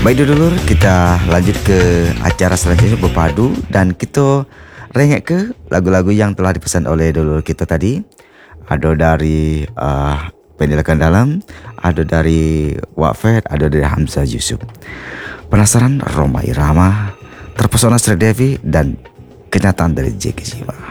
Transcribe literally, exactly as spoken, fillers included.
Baik dulur, kita lanjut ke acara selanjutnya berpadu dan kita rengek ke lagu-lagu yang telah dipesan oleh dulur kita tadi. Ada dari uh, Pendidikan Dalam, ada dari Wafed, ada dari Hamzah Yusuf. Penasaran? Rhoma Irama, Terpesona Sri Devi, dan Kenyataan dari J K Jiwa.